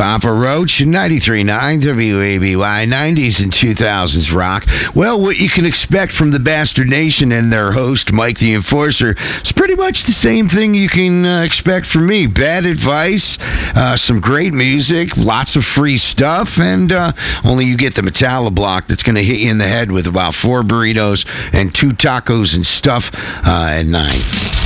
Papa Roach, 93.9 WABY, 90s and 2000s rock. Well, what you can expect from the Bastard Nation and their host, Mike the Enforcer, is pretty much the same thing you can expect from me. Bad advice, some great music, lots of free stuff, and only you get the Metallo block that's going to hit you in the head with about 4 burritos and 2 tacos and stuff at 9.